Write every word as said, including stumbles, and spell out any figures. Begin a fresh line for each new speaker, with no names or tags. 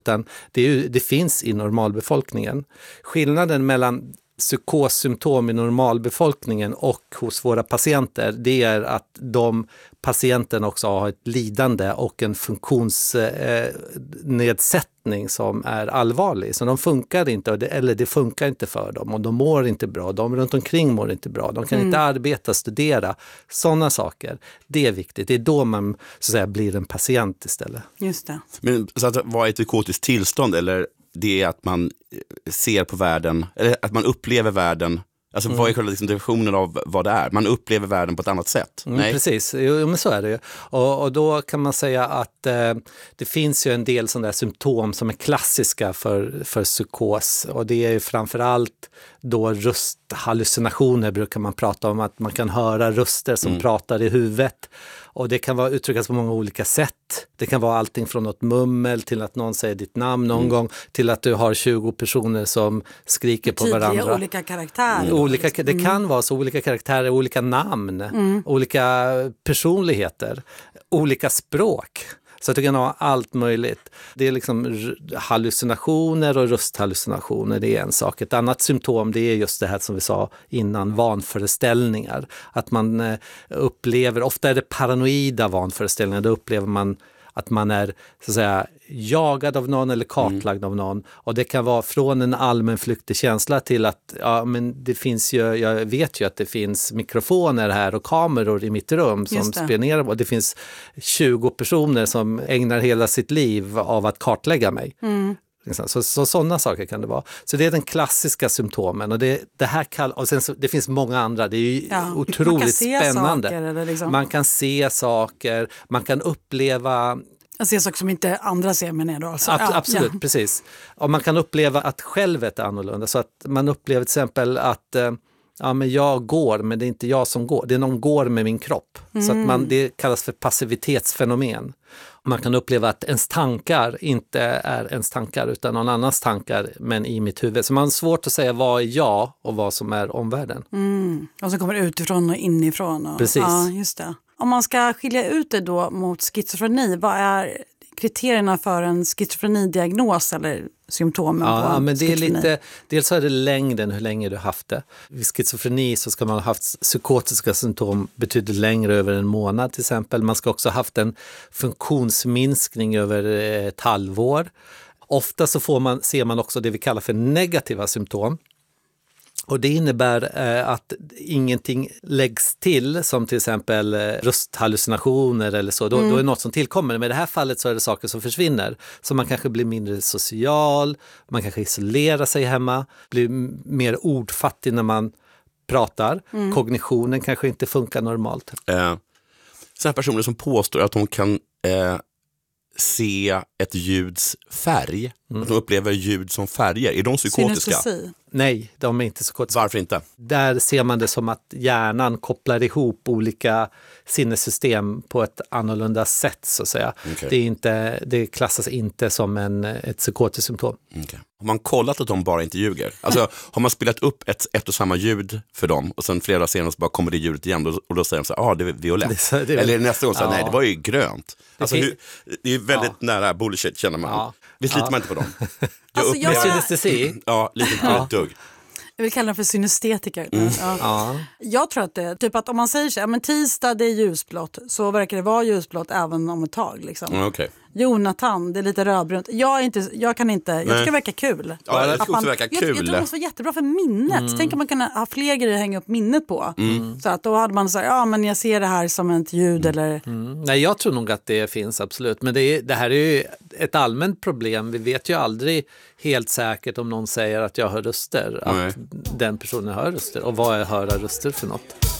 Utan det, är ju, det finns i normalbefolkningen. Skillnaden mellan psykossymptom i normalbefolkningen och hos våra patienter, det är att de patienten också har ett lidande och en funktionsnedsättning eh, som är allvarlig. Så de funkar inte, eller det funkar inte för dem och de mår inte bra. De runt omkring mår inte bra. De kan mm. inte arbeta, studera. Sådana saker. Det är viktigt. Det är då man så att säga, blir en patient istället.
Just det.
Men så att vad är ett psykotiskt tillstånd, eller det är att man ser på världen, eller att man upplever världen, alltså mm. vad är själva liksom definitionen av vad det är? Man upplever världen på ett annat sätt.
Mm,
Nej.
Precis, jo, men så är det ju. Och, och då kan man säga att eh, det finns ju en del sådana där symptom som är klassiska för, för psykos. Och det är ju framförallt då rösthallucinationer brukar man prata om, att man kan höra röster som mm. pratar i huvudet. Och det kan vara uttryckas på många olika sätt. Det kan vara allting från något mummel till att någon säger ditt namn någon mm. gång, till att du har tjugo personer som skriker på varandra.
Tydliga olika karaktärer.
Mm. Olika, det kan vara så, olika karaktärer, olika namn, mm. olika personligheter, olika språk. Så att du kan ha allt möjligt. Det är liksom hallucinationer och rösthallucinationer, det är en sak. Ett annat symptom, det är just det här som vi sa innan, vanföreställningar. Att man upplever, ofta är det paranoida vanföreställningar, då upplever man att man är så att säga jagad av någon eller kartlagd mm. av någon. Och det kan vara från en allmänflyktig känsla till att ja, men det finns ju, jag vet ju att det finns mikrofoner här och kameror i mitt rum som spionerar. Och det finns tjugo personer som ägnar hela sitt liv av att kartlägga mig. Mm. Så, så sådana saker kan det vara. Så det är den klassiska symptomen. Och det, det här kall- och sen så, det finns många andra. Det är ju ja, otroligt spännande. Saker, liksom. Man kan se saker, man kan uppleva...
Jag ser saker som inte andra ser, men är då alltså.
Ab-
ja,
absolut,
ja.
precis. Och man kan uppleva att självet är annorlunda. Så att man upplever till exempel att eh, ja, men jag går, men det är inte jag som går. Det är någon går med min kropp. Mm. Så att man, det kallas för passivitetsfenomen. Man kan uppleva att ens tankar inte är ens tankar utan någon annans tankar, men i mitt huvud. Så man har svårt att säga vad är jag och vad som är omvärlden.
Mm. Och så kommer det utifrån och inifrån. Och,
precis.
Ja, just det. Om man ska skilja ut det då mot schizofreni, vad är kriterierna för en schizofrenidiagnos eller symptomen
ja,
på
ja, men det är
schizofreni?
lite, dels så är det längden, hur länge du har haft det. Vid schizofreni så ska man ha haft psykotiska symptom betydligt längre, över en månad till exempel. Man ska också ha haft en funktionsminskning över ett halvår. Ofta så får man, ser man också det vi kallar för negativa symptom. Och det innebär eh, att ingenting läggs till, som till exempel eh, rösthallucinationer eller så. Då, mm. då är det något som tillkommer. Men i det här fallet så är det saker som försvinner. Så man kanske blir mindre social, man kanske isolerar sig hemma, blir m- mer ordfattig när man pratar. Mm. Kognitionen kanske inte funkar normalt.
Eh, så här personer som påstår att de kan... Eh... se ett ljuds färg. Mm. Att de upplever ljud som färger. Är de psykotiska?
Synestesi.
Nej, de är inte psykotiska.
Varför inte?
Där ser man det som att hjärnan kopplar ihop olika sinnessystem på ett annorlunda sätt, så att säga. Okay. Det, är inte, det klassas inte som en, ett psykotiskt symptom.
Okay. Har man kollat att de bara inte ljuger? Alltså, har man spelat upp ett, ett och samma ljud för dem och sen flera dagar senare så bara kommer det ljudet igen och, och då säger de så här, ja ah, det är violett. Det, det, Eller nästa gång så här, ja. nej det var ju grönt. Alltså, det, hur, det är väldigt ja. nära bullshit, känner man. Ja. Visst litar ja. man inte på dem? Jag
alltså,
upplever...
jag...
Synestesi?
Ja, lite ja. dugg.
Jag vill kalla den för synestetiker.
Mm.
Ja.
Ja.
Jag tror att det typ att om man säger så här, men tisdag det är ljusblått, så verkar det vara ljusblått även om ett tag liksom.
Mm, okay.
Jonathan, det är lite rödbrunt. Jag, är inte, jag kan inte, jag tycker det verkar kul.
Ja, jag tycker också verkar kul.
Jag, jag tror det måste vara jättebra för minnet. Mm. Tänk om man kan ha fler grejer att hänga upp minnet på. Mm. Så att då hade man sagt, ja men jag ser det här som ett ljud mm. eller...
Mm. Nej, jag tror nog att det finns absolut. Men det, är, det här är ju ett allmänt problem. Vi vet ju aldrig helt säkert om någon säger att jag hör röster. Att Nej. den personen hör röster. Och vad är höra röster för något?